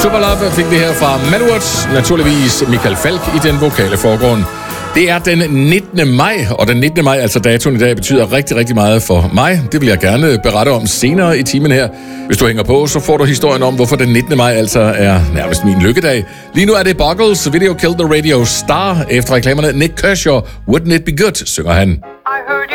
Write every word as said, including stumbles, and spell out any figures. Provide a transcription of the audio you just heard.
Superlove fik det her fra Manowars, naturligvis Michael Falch i den vokale forgrund. Det er den nittende maj, og den nittende maj, altså datoen i dag, betyder rigtig, rigtig meget for mig. Det vil jeg gerne berette om senere i timen her. Hvis du hænger på, så får du historien om, hvorfor den nittende maj altså er nærmest min lykkedag. Lige nu er det Buggles, Video Killed the Radio Star. Efter reklamerne Nick Kershaw, Wouldn't It Be Good, synger han.